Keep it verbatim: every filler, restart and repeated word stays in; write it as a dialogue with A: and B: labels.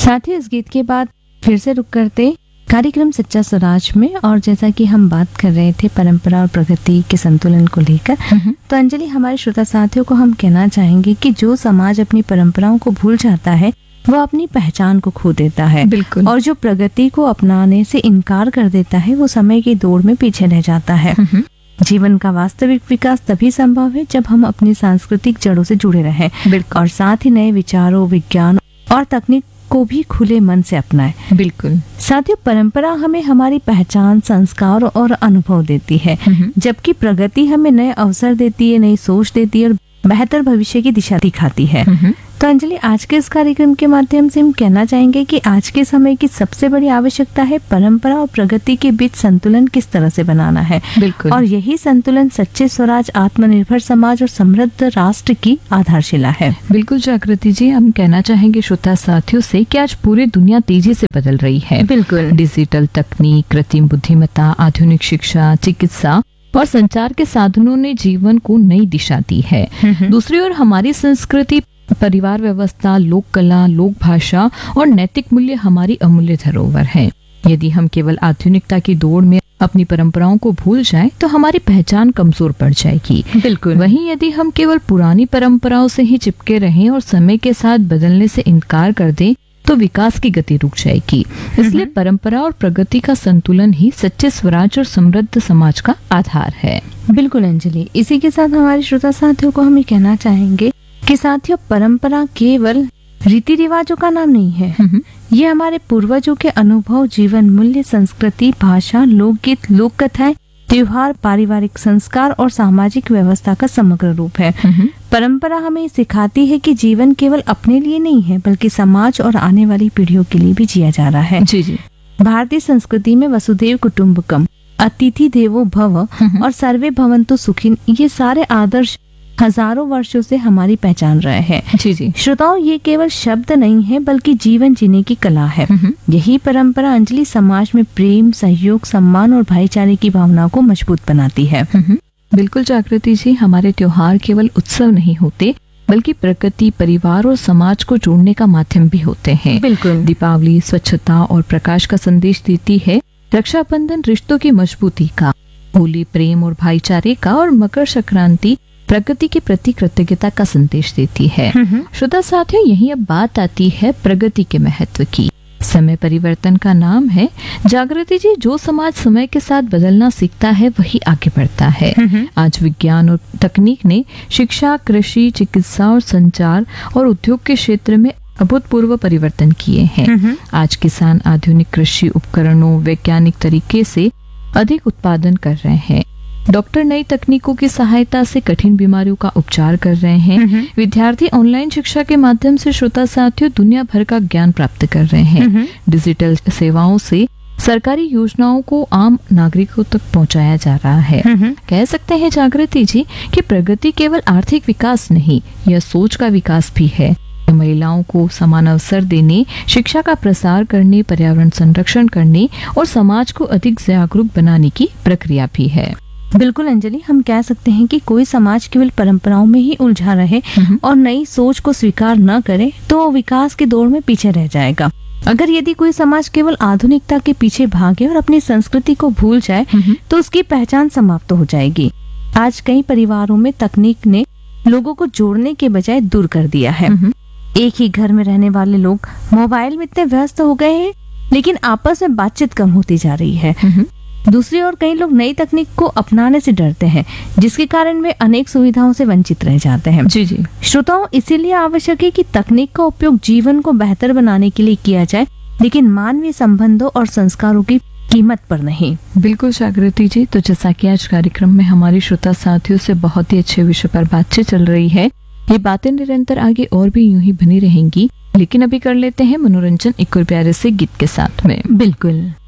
A: साथ ही इस गीत के बाद फिर से रुक करते कार्यक्रम सच्चा स्वराज में। और जैसा कि हम बात कर रहे थे परंपरा और प्रगति के संतुलन को लेकर, तो अंजलि हमारे श्रोता साथियों को हम कहना चाहेंगे कि जो समाज अपनी परंपराओं को भूल जाता है वो अपनी पहचान को खो देता है।
B: बिल्कुल।
A: और जो प्रगति को अपनाने से इनकार कर देता है वो समय की दौड़ में पीछे रह जाता है। जीवन का वास्तविक विकास तभी संभव है जब हम अपनी सांस्कृतिक जड़ों से जुड़े रहें और साथ ही नए विचारों, विज्ञान और तकनीक को भी खुले मन से अपनाएं।
B: बिल्कुल।
A: साथियों, परंपरा हमें हमारी पहचान, संस्कार और अनुभव देती है, जबकि प्रगति हमें नए अवसर देती है, नई सोच देती है और बेहतर भविष्य की दिशा दिखाती है। तो अंजलि, आज के इस कार्यक्रम के माध्यम से हम कहना चाहेंगे कि आज के समय की सबसे बड़ी आवश्यकता है परंपरा और प्रगति के बीच संतुलन किस तरह से बनाना है।
B: बिल्कुल।
A: और यही संतुलन सच्चे स्वराज, आत्मनिर्भर समाज और समृद्ध राष्ट्र की आधारशिला है।
B: बिल्कुल जागृति जी, हम कहना चाहेंगे श्रोता साथियों से कि आज पूरी दुनिया तेजी से बदल रही है।
A: बिल्कुल।
B: डिजिटल तकनीक, कृत्रिम बुद्धिमत्ता, आधुनिक शिक्षा, चिकित्सा और संचार के साधनों ने जीवन को नई दिशा दी है। दूसरी ओर हमारी संस्कृति, परिवार व्यवस्था, लोक कला, लोक भाषा और नैतिक मूल्य हमारी अमूल्य धरोहर हैं। यदि हम केवल आधुनिकता की दौड़ में अपनी परंपराओं को भूल जाएं, तो हमारी पहचान कमजोर पड़ जाएगी।
A: बिल्कुल।
B: वहीं यदि हम केवल पुरानी परंपराओं से ही चिपके रहें और समय के साथ बदलने से इनकार कर दें, तो विकास की गति रुक जाएगी। इसलिए परंपरा और प्रगति का संतुलन ही सच्चे स्वराज और समृद्ध समाज का आधार है।
A: बिल्कुल अंजलि, इसी के साथ हमारे श्रोता साथियों को हम ये कहना चाहेंगे कि साथियों, परंपरा केवल रीति रिवाजों का नाम नहीं है। ये हमारे पूर्वजों के अनुभव, जीवन मूल्य, संस्कृति, भाषा, लोकगीत, लोक कथाएं, त्योहार, पारिवारिक संस्कार और सामाजिक व्यवस्था का समग्र रूप है। परंपरा हमें सिखाती है कि जीवन केवल अपने लिए नहीं है, बल्कि समाज और आने वाली पीढ़ियों के लिए भी जिया जा रहा है।
B: जी जी।
A: भारतीय संस्कृति में वसुधैव कुटुंबकम, अतिथि देवो भव और सर्वे भवन्तु सुखिन, ये सारे आदर्श हजारों वर्षों से हमारी पहचान रहे हैं।
B: जी जी।
A: श्रोताओं, ये केवल शब्द नहीं है बल्कि जीवन जीने की कला है। यही परंपरा अंजलि समाज में प्रेम, सहयोग, सम्मान और भाईचारे की भावना को मजबूत बनाती है।
B: बिल्कुल जागृति जी, हमारे त्योहार केवल उत्सव नहीं होते, बल्कि प्रकृति, परिवार और समाज को जोड़ने का माध्यम भी होते हैं।
A: बिल्कुल।
B: दीपावली स्वच्छता और प्रकाश का संदेश देती है, रक्षाबंधन रिश्तों की मजबूती का, होली प्रेम और भाईचारे का और मकर संक्रांति प्रकृति के प्रति कृतज्ञता का संदेश देती है। श्रोता साथियों, यही अब बात आती है प्रगति के महत्व की। समय परिवर्तन का नाम है। जागृति जी, जो समाज समय के साथ बदलना सीखता है वही आगे बढ़ता है। आज विज्ञान और तकनीक ने शिक्षा, कृषि, चिकित्सा और संचार और उद्योग के क्षेत्र में अभूतपूर्व परिवर्तन किए हैं। आज किसान आधुनिक कृषि उपकरणों, वैज्ञानिक तरीके से अधिक उत्पादन कर रहे हैं। डॉक्टर नई तकनीकों की सहायता से कठिन बीमारियों का उपचार कर रहे हैं। विद्यार्थी ऑनलाइन शिक्षा के माध्यम से श्रोता साथियों दुनिया भर का ज्ञान प्राप्त कर रहे हैं। डिजिटल सेवाओं से सरकारी योजनाओं को आम नागरिकों तक पहुंचाया जा रहा है। कह सकते हैं जागृति जी कि प्रगति केवल आर्थिक विकास नहीं, यह सोच का विकास भी है। महिलाओं को समान अवसर देने, शिक्षा का प्रसार करने, पर्यावरण संरक्षण करने और समाज को अधिक जागरूक बनाने की प्रक्रिया भी है।
A: बिल्कुल अंजलि, हम कह सकते हैं कि कोई समाज केवल परंपराओं में ही उलझा रहे और नई सोच को स्वीकार न करे तो वो विकास की दौड़ में पीछे रह जाएगा। अगर यदि कोई समाज केवल आधुनिकता के पीछे भागे और अपनी संस्कृति को भूल जाए तो उसकी पहचान समाप्त हो जाएगी। आज कई परिवारों में तकनीक ने लोगों को जोड़ने के बजाय दूर कर दिया है। एक ही घर में रहने वाले लोग मोबाइल में इतने व्यस्त हो गए हैं, लेकिन आपस में बातचीत कम होती जा रही है। दूसरी ओर कई लोग नई तकनीक को अपनाने से डरते हैं, जिसके कारण वे अनेक सुविधाओं से वंचित रह जाते हैं।
B: जी जी।
A: श्रोताओं, इसीलिए आवश्यक है कि तकनीक का उपयोग जीवन को बेहतर बनाने के लिए किया जाए, लेकिन मानवीय संबंधों और संस्कारों की कीमत पर नहीं।
B: बिल्कुल जागृति जी, तो जैसा कि आज कार्यक्रम में हमारी श्रोता साथियों से बहुत ही अच्छे विषय पर बातचीत चल रही है, ये बातें निरंतर आगे और भी यूं ही बनी रहेंगी। लेकिन अभी कर लेते हैं मनोरंजन एक और प्यारे से गीत के साथ में।
A: बिल्कुल।